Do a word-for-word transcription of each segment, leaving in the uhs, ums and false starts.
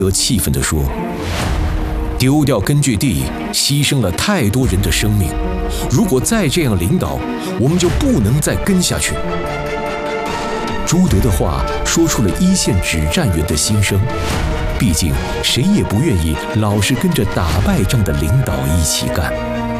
德气愤地说：“丢掉根据地，牺牲了太多人的生命。如果再这样领导，我们就不能再跟下去。”朱德的话说出了一线指战员的心声。毕竟，谁也不愿意老是跟着打败仗的领导一起干。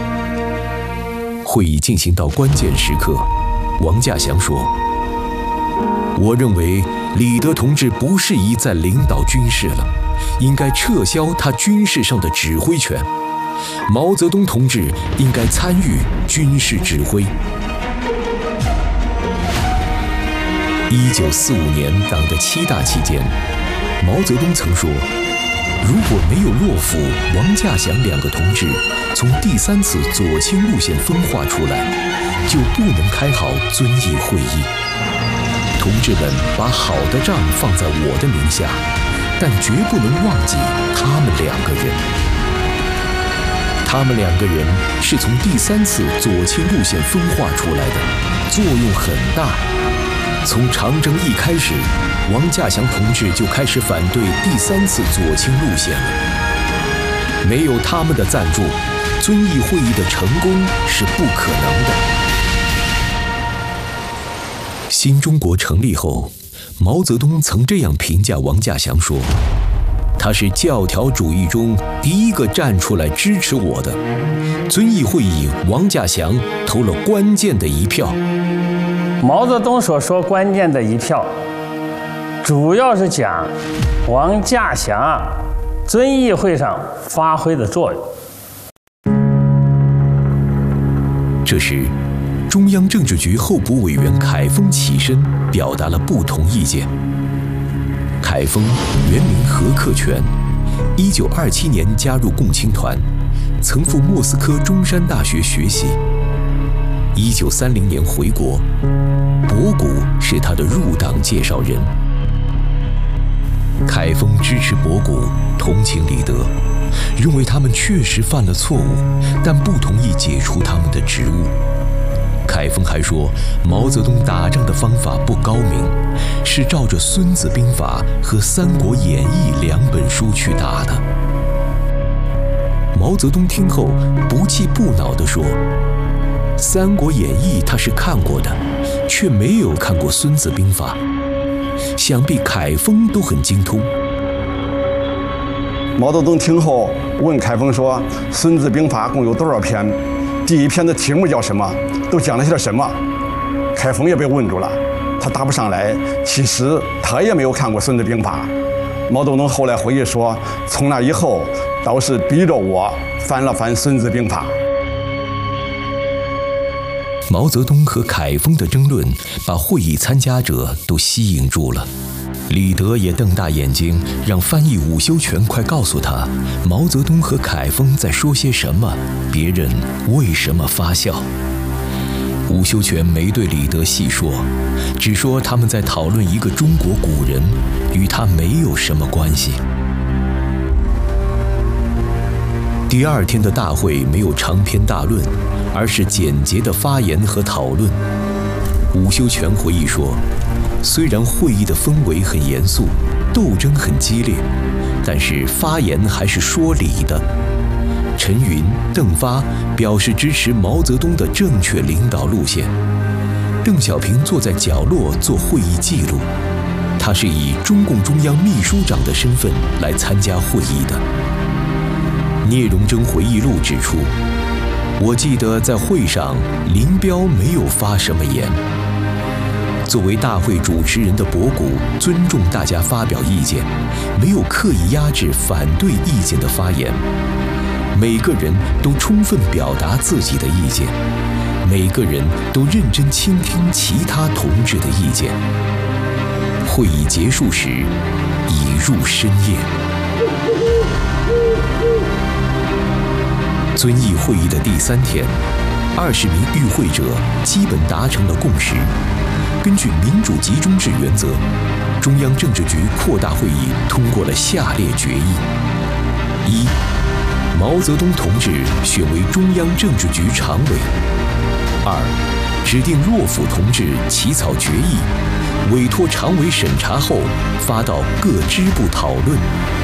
会议进行到关键时刻，王稼祥说：“我认为李德同志不适宜再领导军事了，应该撤销他军事上的指挥权。毛泽东同志应该参与军事指挥。”一九四五年党的七大期间，毛泽东曾说：“如果没有骆甫、王稼祥两个同志从第三次左倾路线分化出来，就不能开好遵义会议。同志们把好的仗放在我的名下，但绝不能忘记他们两个人。他们两个人是从第三次左倾路线分化出来的，作用很大。从长征一开始，王稼祥同志就开始反对第三次左倾路线了。没有他们的赞助，遵义会议的成功是不可能的。”新中国成立后，毛泽东曾这样评价王稼祥说：“他是教条主义中第一个站出来支持我的。遵义会议，王稼祥投了关键的一票。” 毛泽东所说关键的一票，主要是讲王稼祥遵义会上发挥的作用。 这时，中央政治局候补委员凯丰起身，表达了不同意见。凯丰原名何克全，一九二七年加入共青团，曾赴莫斯科中山大学学习。一九三零年回国，博古是他的入党介绍人。凯丰支持博古，同情李德，认为他们确实犯了错误，但不同意解除他们的职务。凯丰还说，毛泽东打仗的方法不高明，是照着《孙子兵法》和《三国演义》两本书去打的。毛泽东听后不气不恼地说：“《三国演义》他是看过的，却没有看过《孙子兵法》，想必凯丰都很精通。” 毛泽东听后问凯丰说：“《孙子兵法》共有多少篇？第一篇的题目叫什么？都讲了些什么？”凯丰也被问住了，他答不上来。其实他也没有看过《孙子兵法》。毛泽东后来回忆说：“从那以后，倒是逼着我翻了翻《孙子兵法》。” 毛泽东和凯丰的争论把会议参加者都吸引住了。李德也瞪大眼睛，让翻译伍修权快告诉他，毛泽东和凯丰在说些什么，别人为什么发笑。伍修权没对李德细说，只说他们在讨论一个中国古人，与他没有什么关系。第二天的大会没有长篇大论，而是简洁的发言和讨论。伍修权回忆说，虽然会议的氛围很严肃，斗争很激烈，但是发言还是说理的。陈云、邓发表示支持毛泽东的正确领导路线。邓小平坐在角落做会议记录，他是以中共中央秘书长的身份来参加会议的。聂荣臻回忆录指出，我记得在会上林彪没有发什么言。作为大会主持人的博古尊重大家发表意见，没有刻意压制反对意见的发言。每个人都充分表达自己的意见，每个人都认真倾听其他同志的意见。会议结束时，已入深夜。遵义会议的第三天，二十名与会者基本达成了共识。根据民主集中制原则，中央政治局扩大会议通过了下列决议：一、毛泽东同志选为中央政治局常委；二、指定骆甫同志起草决议，委托常委审查后发到各支部讨论。